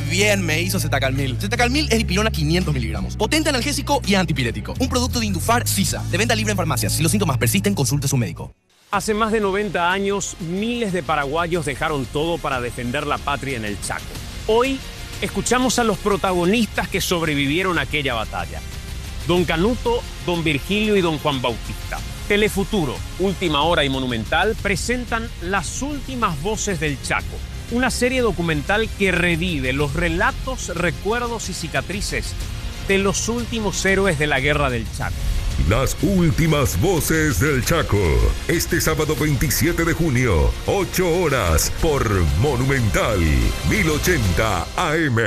bien me hizo Zetacalmil. Zetacalmil es dipirona 500 miligramos. Potente analgésico y antipirético. Un producto de Indufar Sisa. De venta libre en farmacias. Si los síntomas persisten, consulte a su médico. Hace más de 90 años, miles de paraguayos dejaron todo para defender la patria en el Chaco. Hoy, escuchamos a los protagonistas que sobrevivieron a aquella batalla. Don Canuto, Don Virgilio y Don Juan Bautista. Telefuturo, Última Hora y Monumental presentan Las Últimas Voces del Chaco. Una serie documental que revive los relatos, recuerdos y cicatrices de los últimos héroes de la Guerra del Chaco. Las Últimas Voces del Chaco. Este sábado 27 de junio, 8 horas, por Monumental 1080 AM.